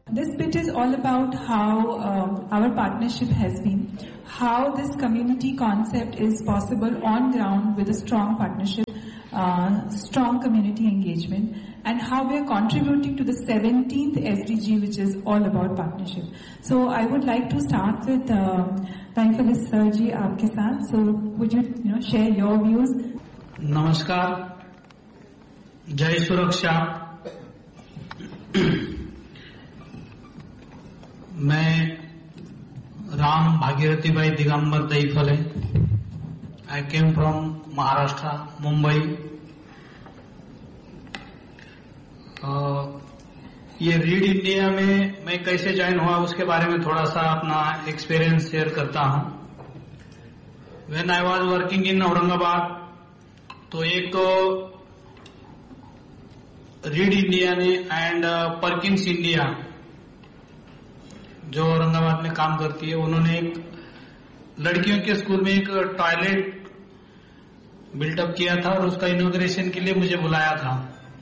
This bit is all about how our partnership has been, how this community concept is possible on ground with a strong partnership, strong community engagement, and how we are contributing to the 17th SDG, which is all about partnership. So I would like to start with Thankfully Sir ji aapke saath. So would you share your views? नमस्कार, जय सुरक्षा। मैं राम भागीरथी भाई दिगंबर दहीफले। आई came from Maharashtra, Mumbai. ये read India में मैं कैसे join हुआ उसके बारे में थोड़ा सा अपना एक्सपीरियंस शेयर करता हूं। When I was working in Aurangabad, तो एक रीड इंडिया ने एंड परकिंस इंडिया जो औरंगाबाद में काम करती है, उन्होंने एक लड़कियों के स्कूल में एक टॉयलेट बिल्टअप किया था और उसका इनॉग्रेशन के लिए मुझे बुलाया था।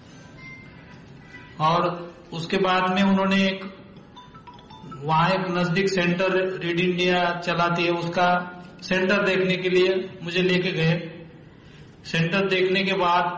और उसके बाद में उन्होंने वहां एक नजदीक सेंटर रीड इंडिया चलाती है, उसका सेंटर देखने के लिए मुझे लेके गए। सेंटर देखने के बाद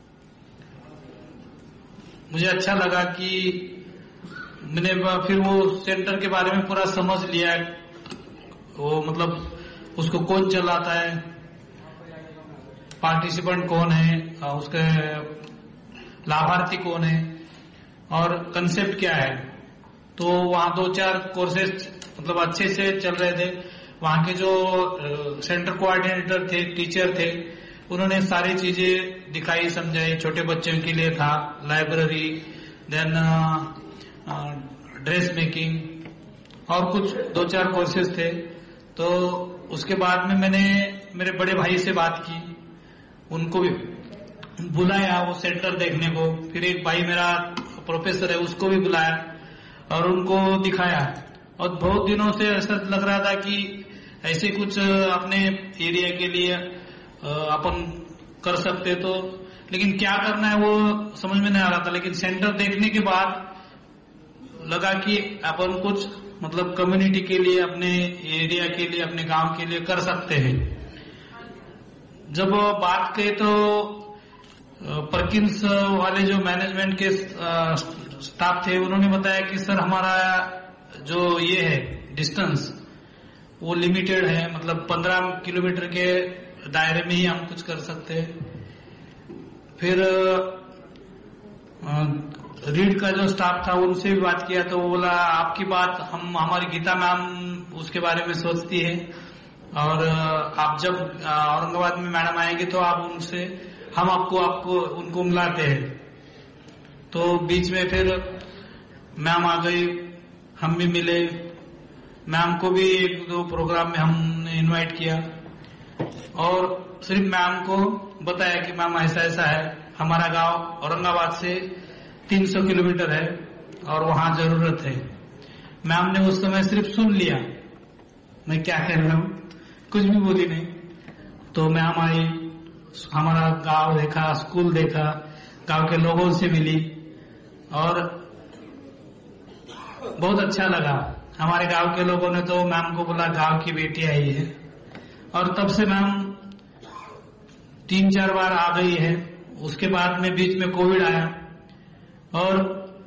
मुझे अच्छा लगा कि मैंने फिर वो सेंटर के बारे में पूरा समझ लिया। वो मतलब उसको कौन चलाता है, पार्टिसिपेंट कौन है, उसके लाभार्थी कौन है और कंसेप्ट क्या है। तो वहां 2-4 कोर्सेज मतलब अच्छे से चल रहे थे। वहां के जो सेंटर कोऑर्डिनेटर थे, टीचर थे, उन्होंने सारी चीजें दिखाई समझाई। छोटे बच्चों के लिए था लाइब्रेरी, देन ड्रेस मेकिंग और कुछ 2-4 कोर्सेज थे। तो उसके बाद में मैंने मेरे बड़े भाई से बात की, उनको भी बुलाया वो सेंटर देखने को। फिर एक भाई मेरा प्रोफेसर है, उसको भी बुलाया और उनको दिखाया। और बहुत दिनों से ऐसा लग रहा था कि ऐसे कुछ अपने एरिया के लिए अपन कर सकते, तो लेकिन क्या करना है वो समझ में नहीं आ रहा था। लेकिन सेंटर देखने के बाद लगा कि अपन कुछ मतलब कम्युनिटी के लिए, अपने एरिया के लिए, अपने गांव के लिए कर सकते हैं। जब बात करें तो परकिंस वाले जो मैनेजमेंट के स्टाफ थे, उन्होंने बताया कि सर हमारा जो ये है डिस्टेंस वो लिमिटेड है, मतलब 15 किलोमीटर के दायरे में ही हम कुछ कर सकते हैं। फिर रीड का जो स्टाफ था उनसे भी बात किया, तो वो बोला आपकी बात हमारी गीता मैम उसके बारे में सोचती है और आप जब औरंगाबाद में मैडम आएंगे तो आप उनसे हम आपको उनको मिलाते हैं। तो बीच में फिर मैम आ गई, हम भी मिले। मैम को भी 1-2 प्रोग्राम में हमने इनवाइट किया और सिर्फ मैम को बताया कि मैम ऐसा ऐसा है, हमारा गांव औरंगाबाद से 300 किलोमीटर है और वहां जरूरत है। मैम ने उस समय सिर्फ सुन लिया, मैं क्या कह रहा हूं, कुछ भी बोली नहीं। तो मैम आई, हमारा गांव देखा, स्कूल देखा, गांव के लोगों से मिली और बहुत अच्छा लगा। हमारे गांव के लोगों ने तो मैम को बोला गांव की बेटी आई है। और तब से मैम 3-4 बार आ गई है। उसके बाद में बीच में कोविड आया और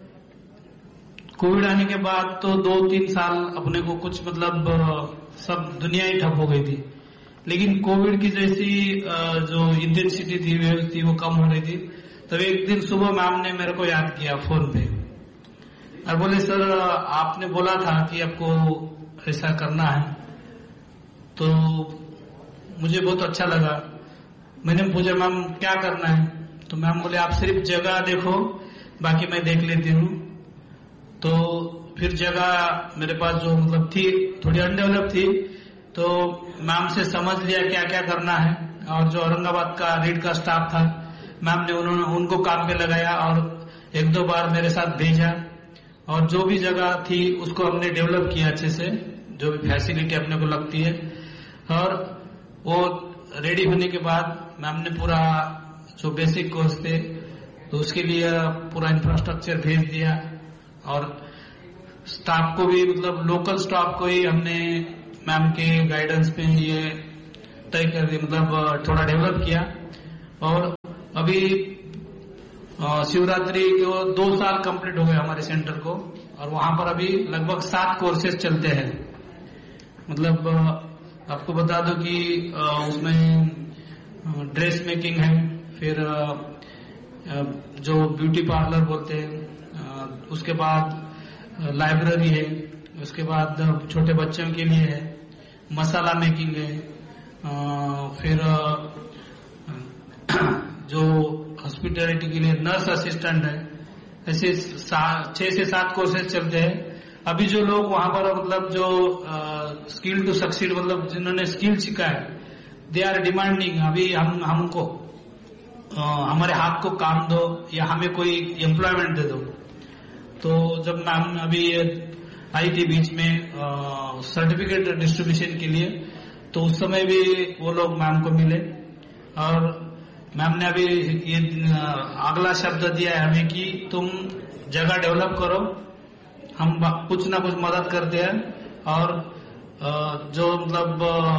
कोविड आने के बाद तो 2-3 साल अपने को कुछ मतलब सब दुनिया ही ठप हो गई थी। लेकिन कोविड की जैसी जो इंटेंसिटी थी, वेव थी, वो कम हो रही थी। तब एक दिन सुबह मैम ने मेरे को याद किया फोन पे और बोले सर आपने बोला था कि आपको ऐसा करना है। तो मुझे बहुत अच्छा लगा। मैंने पूछा मैम क्या करना है, तो मैम बोले आप सिर्फ जगह देखो, बाकी मैं देख लेती हूँ। तो फिर जगह मेरे पास जो मतलब थी थोड़ी अनडेवलप थी, तो मैम से समझ लिया क्या क्या करना है। और जो औरंगाबाद का रीड का स्टाफ था, मैम ने उनको काम पे लगाया और 1-2 बार मेरे साथ भेजा और जो भी जगह थी उसको हमने डेवलप किया अच्छे से, जो भी फैसिलिटी अपने को लगती है। और वो रेडी होने के बाद मैम ने पूरा जो बेसिक कोर्स थे तो उसके लिए पूरा इंफ्रास्ट्रक्चर भेज दिया और स्टाफ को भी मतलब लोकल स्टाफ को ही हमने मैम के गाइडेंस पे ये तय कर दिया, मतलब थोड़ा डेवलप किया। और अभी शिवरात्रि को 2 साल कंप्लीट हो गए हमारे सेंटर को, और वहां पर अभी लगभग 7 कोर्सेज चलते हैं। मतलब आपको बता दो कि उसमें ड्रेस मेकिंग है, फिर जो ब्यूटी पार्लर बोलते हैं, उसके बाद लाइब्रेरी है, उसके बाद छोटे बच्चों के लिए है, मसाला मेकिंग है, फिर जो हॉस्पिटैलिटी के लिए नर्स असिस्टेंट है। ऐसे 6 से 7 कोर्सेज चलते हैं। अभी जो लोग वहां पर मतलब जो स्किल टू सक्सीड, मतलब जिन्होंने स्किल सीखा है, दे आर डिमांडिंग अभी हमको हमारे हाथ को काम दो या हमें कोई एम्प्लॉयमेंट दे दो। तो जब मैम अभी आई थी बीच में सर्टिफिकेट डिस्ट्रीब्यूशन के लिए, तो उस समय भी वो लोग मैम को मिले, और मैम ने अभी ये अगला शब्द दिया है हमें कि तुम जगह डेवलप करो, हम कुछ ना कुछ मदद करते हैं। और जो मतलब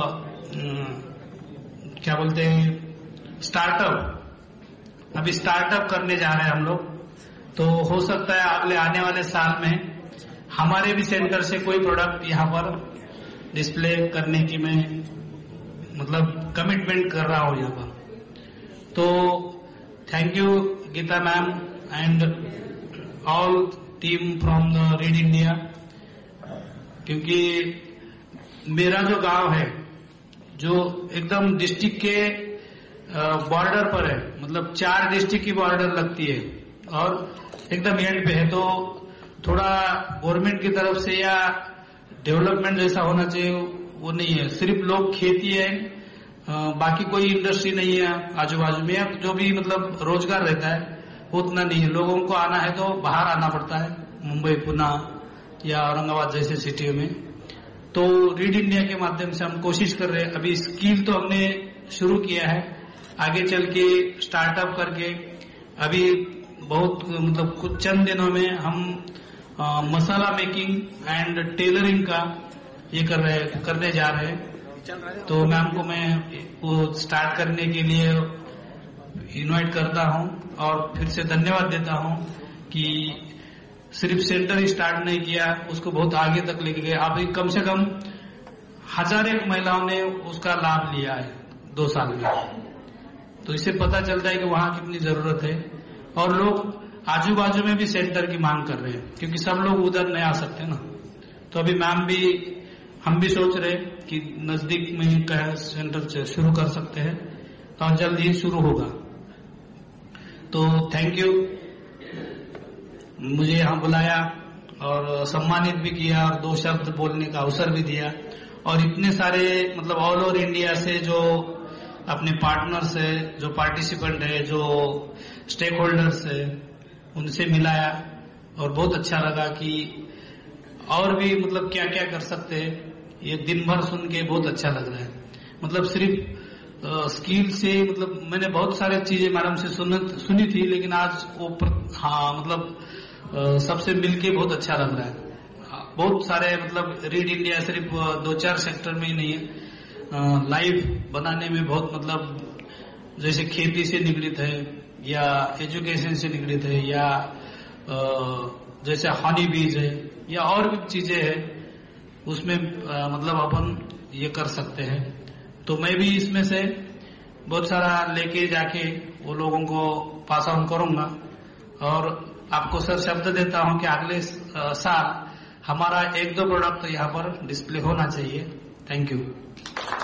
क्या बोलते हैं स्टार्टअप, अभी स्टार्टअप करने जा रहे हैं हम लोग। तो हो सकता है अगले आने वाले साल में हमारे भी सेंटर से कोई प्रोडक्ट यहाँ पर डिस्प्ले करने की मैं मतलब कमिटमेंट कर रहा हूँ यहाँ पर। तो thank you Gita ma'am and all team from the read India, क्योंकि मेरा जो गांव है जो एकदम डिस्ट्रिक्ट के बॉर्डर पर है, मतलब 4 डिस्ट्रिक्ट की बॉर्डर लगती है और एकदम एंड पे है, तो थोड़ा गवर्नमेंट की तरफ से या डेवलपमेंट जैसा होना चाहिए वो नहीं है। सिर्फ लोग खेती है, बाकी कोई इंडस्ट्री नहीं है आजू बाजू में, जो भी मतलब रोजगार रहता है उतना नहीं है। लोगों को आना है तो बाहर आना पड़ता है, मुंबई, पुणे या औरंगाबाद जैसे सिटियों में। तो रीड इंडिया के माध्यम से हम कोशिश कर रहे हैं। अभी स्किल तो हमने शुरू किया है, आगे चल के स्टार्टअप करके अभी बहुत मतलब कुछ चंद दिनों में हम मसाला मेकिंग एंड टेलरिंग का ये करने जा रहे हैं। तो मैम को मैं वो स्टार्ट करने के लिए इनवाइट करता हूं और फिर से धन्यवाद देता हूं कि सिर्फ सेंटर ही स्टार्ट नहीं किया, उसको बहुत आगे तक लेके गए। अभी कम से कम 1000 महिलाओं ने उसका लाभ लिया है 2 साल में। तो इससे पता चलता है कि वहां कितनी जरूरत है, और लोग आजू बाजू में भी सेंटर की मांग कर रहे हैं, क्योंकि सब लोग उधर नहीं आ सकते ना। तो अभी मैम भी, हम भी सोच रहे कि नजदीक में ही सेंटर शुरू कर सकते हैं और जल्द ही शुरू होगा। तो थैंक यू, मुझे यहाँ बुलाया और सम्मानित भी किया और 2 शब्द बोलने का अवसर भी दिया, और इतने सारे मतलब ऑल ओवर इंडिया से जो अपने पार्टनर्स है, जो पार्टिसिपेंट है, जो स्टेक होल्डर्स है, उनसे मिलाया और बहुत अच्छा लगा कि और भी मतलब क्या क्या कर सकते हैं। ये दिन भर सुन के बहुत अच्छा लग रहा है। मतलब सिर्फ स्किल से मतलब मैंने बहुत सारे चीजें मैडम से सुनी थी, लेकिन आज वो मतलब सबसे मिलके बहुत अच्छा लग रहा है। बहुत सारे मतलब रीड इंडिया सिर्फ 2-4 सेक्टर में ही नहीं है, लाइव बनाने में बहुत मतलब जैसे खेती से निगडित है या एजुकेशन से निगडित है या जैसे हनी बीज है या और भी चीजें हैं, उसमें मतलब अपन ये कर सकते हैं। तो मैं भी इसमें से बहुत सारा लेके जाके वो लोगों को पास ऑन करूंगा, और आपको सर शब्द देता हूं कि अगले साल हमारा 1-2 प्रोडक्ट तो यहाँ पर डिस्प्ले होना चाहिए। Thank you.